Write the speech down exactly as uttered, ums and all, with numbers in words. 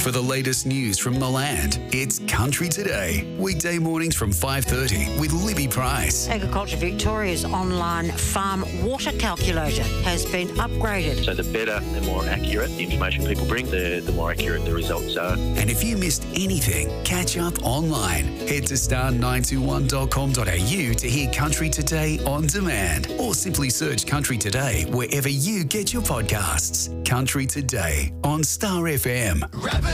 For the latest news from the land, it's Country Today. Weekday mornings from five thirty with Libby Price. Agriculture Victoria's online farm water calculator has been upgraded. So the better and more accurate the information people bring, the, the more accurate the results are. And if you missed anything, catch up online. Head to star nine two one dot com dot a u to hear Country Today on demand, or simply search Country Today wherever you get your podcasts. Country Today on Star F M.